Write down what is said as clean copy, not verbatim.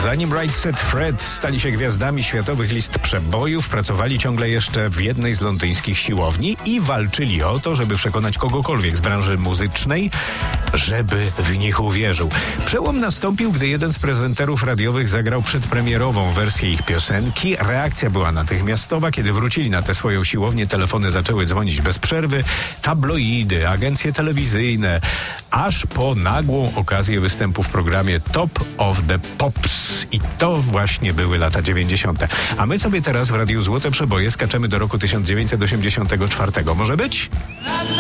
Zanim Right Said Fred stali się gwiazdami światowych list przebojów, pracowali ciągle jeszcze w jednej z londyńskich siłowni i walczyli o to, żeby przekonać kogokolwiek z branży muzycznej, żeby w nich uwierzył. Przełom nastąpił, gdy jeden z prezenterów radiowych zagrał przedpremierową wersję ich piosenki. Reakcja była natychmiastowa. Kiedy wrócili na tę swoją siłownię, telefony zaczęły dzwonić bez przerwy, tabloidy, agencje telewizyjne, aż po nagłą okazję występu w programie Top of the Pops. I to właśnie były lata 90. A my sobie teraz w Radiu Złote Przeboje skaczemy do roku 1984. Może być?